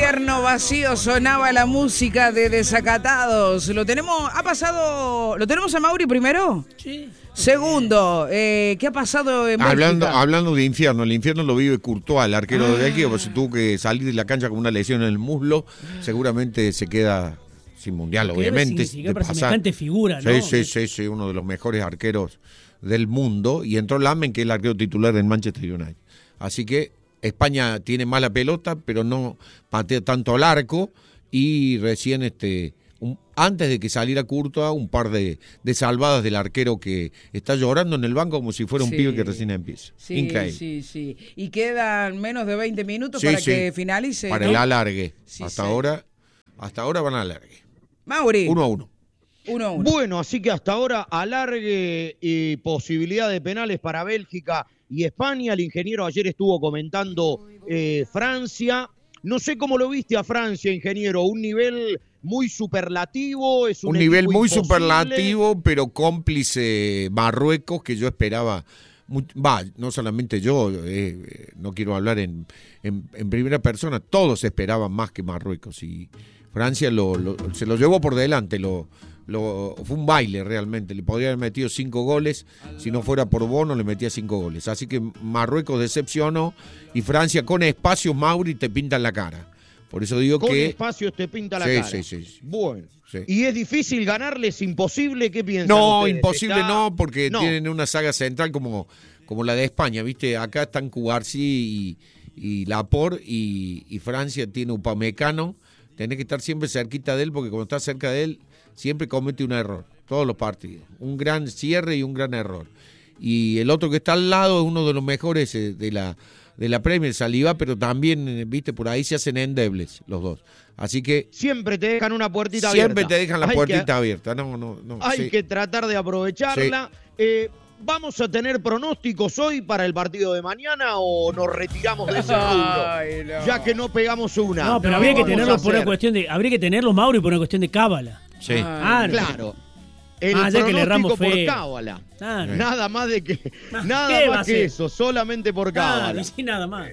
Infierno Vacío sonaba la música de Desacatados. ¿Lo tenemos a Mauri primero? Sí. Segundo, ¿qué ha pasado en Bélgica? Hablando de infierno, el infierno lo vive Courtois, el arquero de Bélgica, pues tuvo que salir de la cancha con una lesión en el muslo. Seguramente se queda sin mundial, obviamente. Semejante figura, ¿no? Sí, uno de los mejores arqueros del mundo. Y entró Lamen, que es el arquero titular del Manchester United. Así que España tiene mala pelota, pero no patea tanto al arco. Y recién, antes de que saliera Courtois, un par de salvadas del arquero que está llorando en el banco como si fuera un pibe que recién empieza. Increíble. Sí. Y quedan menos de 20 minutos para que finalice. Para el alargue. Hasta ahora van a alargue. Mauri. 1-1. 1-1. Bueno, así que hasta ahora alargue y posibilidad de penales para Bélgica y España. El ingeniero ayer estuvo comentando Francia. No sé cómo lo viste a Francia, ingeniero. Un nivel muy superlativo. Es un nivel muy imposible. Superlativo, pero cómplice Marruecos, que yo esperaba. No solamente yo, no quiero hablar en primera persona. Todos esperaban más que Marruecos. Y Francia se lo llevó por delante. Fue un baile realmente. Le podría haber metido 5 goles. Si no fuera por Bono, le metía 5 goles. Así que Marruecos decepcionó. Y Francia, con espacios, Mauri, te pintan la cara. Por eso digo con que... Con espacios te pinta la cara. Sí. Bueno. Sí. ¿Y es difícil ganarles? ¿Imposible? ¿Qué piensan No, ustedes? imposible no, porque tienen una saga central como la de España, ¿viste? Acá están Cubarsí y Laporte, y Francia tiene Upamecano. Tenés que estar siempre cerquita de él, porque cuando estás cerca de él, siempre comete un error. Todos los partidos. Un gran cierre y un gran error. Y el otro que está al lado es uno de los mejores de la Premier, Saliba, pero también, ¿viste? Por ahí se hacen endebles los dos. Así que... Siempre te dejan una puertita abierta. Siempre te dejan la puertita abierta. Hay que tratar de aprovecharla. Sí. ¿Vamos a tener pronósticos hoy para el partido de mañana o nos retiramos de ese rubro? No. Ya que no pegamos una. No, pero habría que tenerlos por una cuestión de... Habría que tenerlos, Mauri, por una cuestión de cábala. Sí. Claro. El pronóstico que le erramos por cábala. Nada más de que... Nada más que eso, solamente por cábala. Sí, nada más.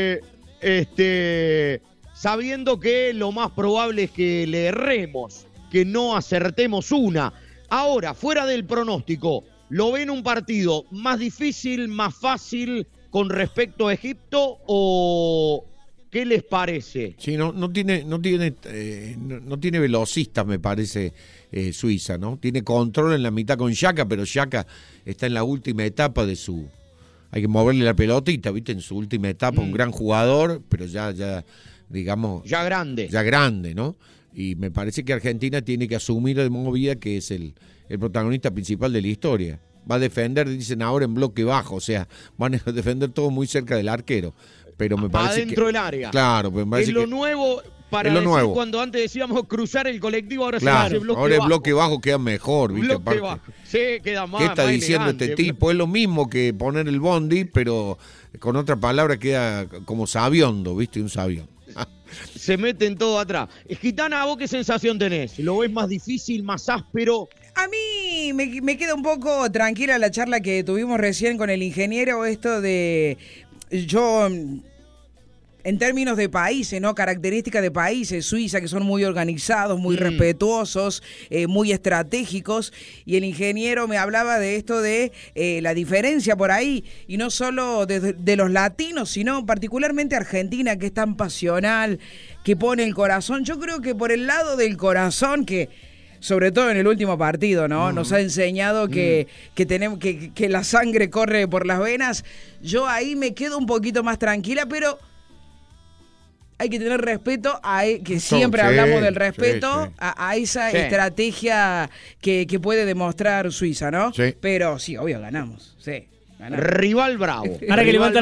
Sabiendo que lo más probable es que le erremos, que no acertemos una. Ahora, fuera del pronóstico, ¿lo ven un partido más difícil, más fácil con respecto a Egipto o qué les parece? Sí, no tiene velocistas, me parece, Suiza, ¿no? Tiene control en la mitad con Xhaka, pero Xhaka está en la última etapa de su... Hay que moverle la pelotita, ¿viste? En su última etapa, un gran jugador, pero ya digamos... Ya grande. Ya grande, ¿no? Y me parece que Argentina tiene que asumir de movida que es el protagonista principal de la historia. Va a defender, dicen ahora, en bloque bajo, o sea, van a defender todo muy cerca del arquero. Pero me parece adentro del área. Claro, pero me parece es lo nuevo para decir nuevo. Cuando antes decíamos cruzar el colectivo, ahora se hace bloque bajo. Ahora el bloque bajo queda mejor, ¿viste? Bloque bajo. Sí, queda más. ¿Qué está más diciendo elegante, este tipo? Es lo mismo que poner el bondi, pero con otra palabra queda como sabiondo, ¿viste? Un sabión. Se meten todo atrás. Gitana, ¿vos qué sensación tenés? ¿Lo ves más difícil, más áspero? A mí me queda un poco tranquila la charla que tuvimos recién con el ingeniero, esto de... Yo, en términos de países, ¿no? Características de países, Suiza, que son muy organizados, muy respetuosos, muy estratégicos, y el ingeniero me hablaba de esto de la diferencia por ahí, y no solo de los latinos, sino particularmente Argentina, que es tan pasional, que pone el corazón. Yo creo que por el lado del corazón, que sobre todo en el último partido, ¿no? Nos ha enseñado que tenemos que la sangre corre por las venas. Yo ahí me quedo un poquito más tranquila, pero hay que tener respeto que siempre hablamos del respeto a esa estrategia que puede demostrar Suiza, ¿no? Sí. Pero sí, obvio, ganamos. Sí. Rival bravo. Levanta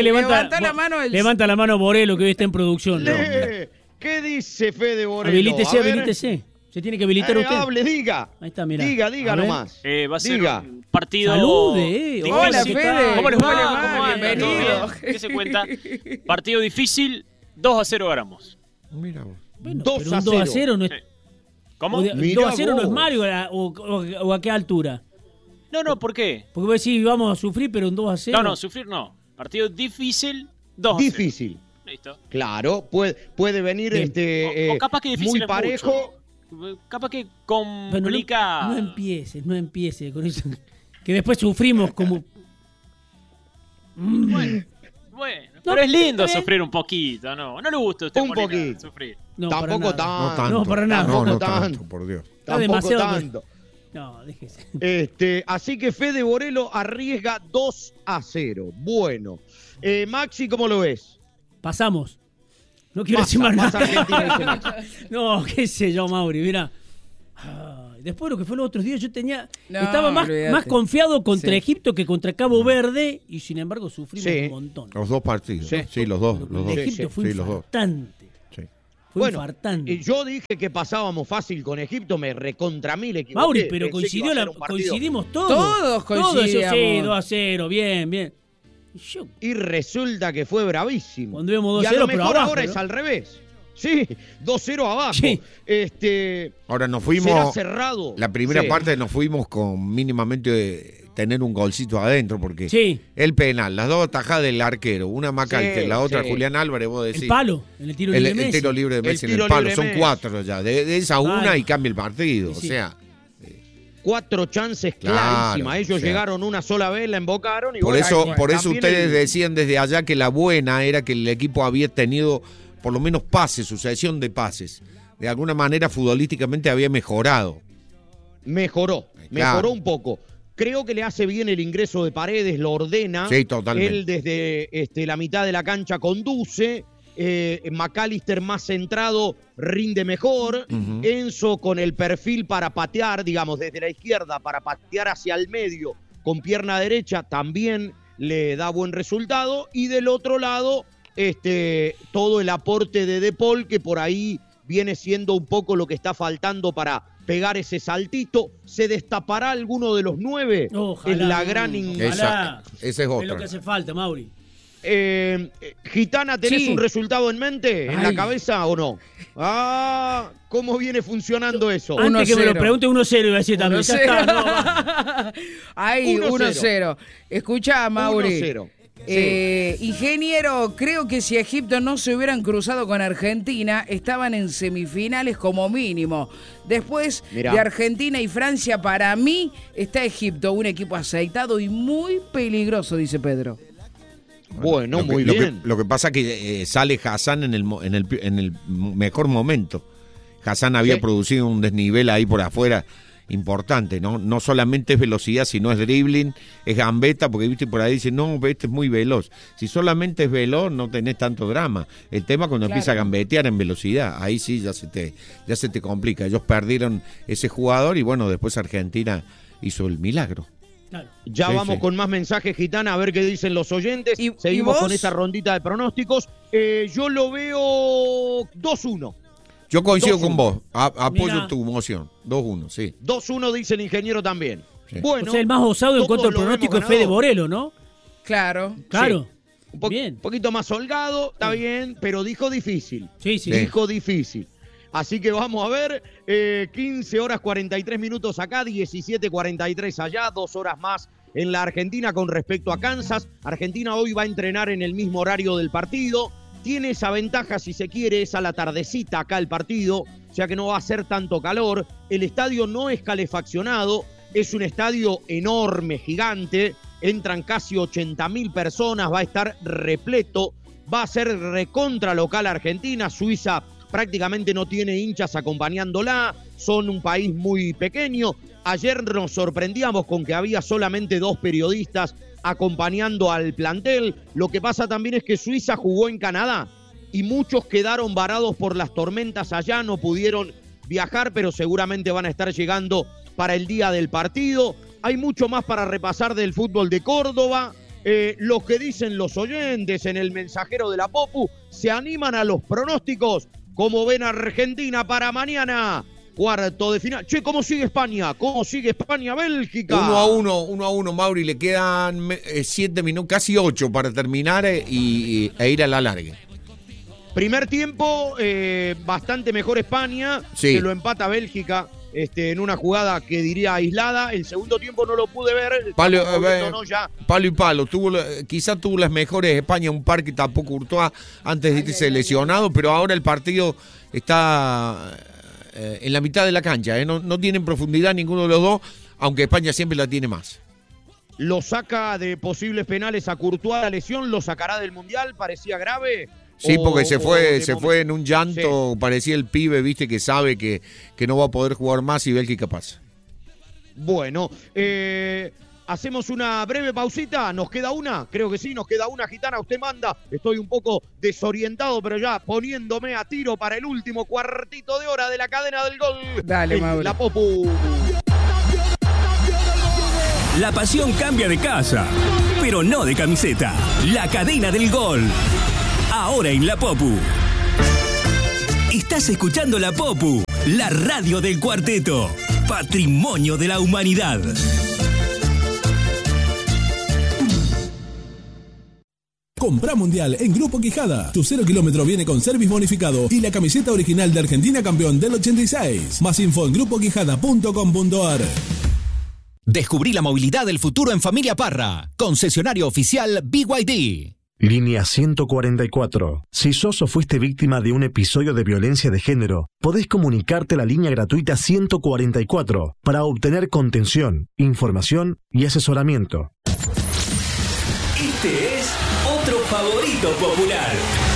la mano Borelo, que hoy está en producción. ¿Qué dice Fede Borelo? Habilitese. Se tiene que habilitar usted. Hable, diga. Ahí está, mirá. Diga nomás. Va a ser un partido... Salude. Hola, Fede. ¿Cómo les va? Bienvenido. ¿Qué se cuenta? Partido difícil, 2-0 ganamos. Mira vos. Bueno, 2-0 no es... ¿Cómo? 2-0 no es Mario, o a qué altura. No, ¿por qué? Porque vos decís, vamos a sufrir, pero un 2-0. No, sufrir no. Partido difícil, 2-0. Difícil. Listo. Claro, puede venir o capaz que difícil muy parejo. Mucho. Capaz que complica. No empieces con eso. Que después sufrimos como... Bueno, pero es lindo sufrir un poquito, ¿no? No le gusta a usted un poquito sufrir. No, tampoco tanto. No, para nada. No tanto, por Dios. Tampoco demasiado tanto. No, déjese. Así que Fede Borelo arriesga 2-0. Bueno. Maxi, ¿cómo lo ves? Pasamos. No quiero decir más nada. Argentina, dice Maxi. No, qué sé yo, Mauri, mira. Después de lo que fue los otros días, yo estaba más confiado contra Egipto que contra Cabo Verde, y sin embargo sufrimos un montón. Los dos partidos. Sí, los dos. Egipto fue infartante. Fue infartante. Yo dije que pasábamos fácil con Egipto, me recontra mil equivoqué. Mauri, pero coincidimos todos. Todos coincidimos. 2-0, bien. Y resulta que fue bravísimo. Cuando íbamos 2-0, y a lo mejor pero abajo, ahora es al revés. Sí, 2-0 abajo. Sí. Ahora nos fuimos. Será cerrado. La primera parte nos fuimos con mínimamente tener un golcito adentro, porque el penal, las dos atajadas del arquero, una Macalester, la otra Julián Álvarez, vos decís. El palo, en el tiro libre de Messi. El tiro libre de Messi en el palo, son 4 ya. De esa una y cambia el partido. O sea. 4 chances clarísimas. Ellos llegaron una sola vez, la embocaron. Y por eso ustedes decían desde allá que la buena era que el equipo había tenido por lo menos pases, sucesión de pases. De alguna manera futbolísticamente había mejorado. Mejoró un poco. Creo que le hace bien el ingreso de Paredes, lo ordena. Sí, totalmente. Él desde la mitad de la cancha conduce. Macalester más centrado rinde mejor. Enzo con el perfil para patear, digamos, desde la izquierda, para patear hacia el medio con pierna derecha, también le da buen resultado. Y del otro lado, todo el aporte de Paul, que por ahí viene siendo un poco lo que está faltando para pegar ese saltito. ¿Se destapará alguno de los 9? Ojalá, en la gran... Esa es otra. Es lo que hace falta, Mauri. Gitana, ¿tenés un resultado en mente? ¿En la cabeza o no? ¿Cómo viene funcionando eso? Antes que me lo pregunte, 1-0 iba a decir también. Ya está, no, ahí, 1-0. Escuchá, Mauri. 1-0. Ingeniero, creo que si Egipto no se hubieran cruzado con Argentina, estaban en semifinales como mínimo. Después de Argentina y Francia, para mí está Egipto, un equipo aceitado y muy peligroso, dice Pedro. Bueno, muy bien. Lo que pasa es que sale Hassan en el mejor momento. Hassan había producido un desnivel ahí por afuera importante, ¿no? No solamente es velocidad, sino es dribbling, es gambeta, porque viste por ahí dicen, no, este es muy veloz. Si solamente es veloz, no tenés tanto drama. El tema cuando empieza a gambetear en velocidad, ahí sí ya se te complica. Ellos perdieron ese jugador y bueno, después Argentina hizo el milagro. Claro. Ya vamos con más mensajes, Gitana, a ver qué dicen los oyentes. Seguimos con esa rondita de pronósticos. Yo lo veo 2-1. Yo coincido con vos, apoyo tu moción. 2-1, sí. 2-1 dice el ingeniero también. Sí. Bueno, o sea, el más osado en cuanto al pronóstico es Fede Borelo, ¿no? Claro. Sí. Un poquito más holgado, está bien, pero dijo difícil. Sí. Dijo difícil. Así que vamos a ver, 15 horas 43 minutos acá, 17:43 allá, 2 horas más en la Argentina con respecto a Kansas. Argentina hoy va a entrenar en el mismo horario del partido. Tiene esa ventaja, si se quiere, es a la tardecita acá el partido, o sea que no va a ser tanto calor. El estadio no es calefaccionado, es un estadio enorme, gigante, entran casi 80.000 personas, va a estar repleto, va a ser recontra local Argentina. Suiza prácticamente no tiene hinchas acompañándola, son un país muy pequeño. Ayer nos sorprendíamos con que había solamente 2 periodistas acompañando al plantel. Lo que pasa también es que Suiza jugó en Canadá y muchos quedaron varados por las tormentas allá, no pudieron viajar, pero seguramente van a estar llegando para el día del partido. Hay mucho más para repasar del fútbol de Córdoba. Lo que dicen los oyentes en el mensajero de la Popu, se animan a los pronósticos. ¿Cómo ven a Argentina para mañana? Cuarto de final. Che, ¿cómo sigue España? ¿Cómo sigue España-Bélgica? 1-1, Mauri. Le quedan 7 minutos, casi 8 para terminar e ir a la larga. Primer tiempo, bastante mejor España. Sí. Se lo empata Bélgica en una jugada que diría aislada. El segundo tiempo no lo pude ver. Palo y palo. Quizá tuvo las mejores España, un par que tampoco Courtois antes de irse lesionado, pero ahora el partido está en la mitad de la cancha. No tienen profundidad ninguno de los dos, aunque España siempre la tiene más. Lo saca de posibles penales a Courtois, la lesión, lo sacará del Mundial, parecía grave. Sí, porque se fue en un llanto, sí. Parecía el pibe, viste, que sabe que no va a poder jugar más y Bélgica pasa. Bueno, hacemos una breve pausita, ¿nos queda una? Creo que sí, nos queda una, Gitana, usted manda. Estoy un poco desorientado, pero ya poniéndome a tiro para el último cuartito de hora de la cadena del gol. Dale, Mauro. La Popu. La pasión cambia de casa, pero no de camiseta. La cadena del gol. Ahora en La Popu. Estás escuchando La Popu, la radio del cuarteto. Patrimonio de la humanidad. Compra Mundial en Grupo Quijada. Tu 0 kilómetro viene con service bonificado y la camiseta original de Argentina campeón del 86. Más info en grupoquijada.com.ar. Descubrí la movilidad del futuro en Familia Parra. Concesionario oficial BYD. Línea 144. Si sos o fuiste víctima de un episodio de violencia de género, podés comunicarte a la línea gratuita 144 para obtener contención, información y asesoramiento. Este es otro favorito popular.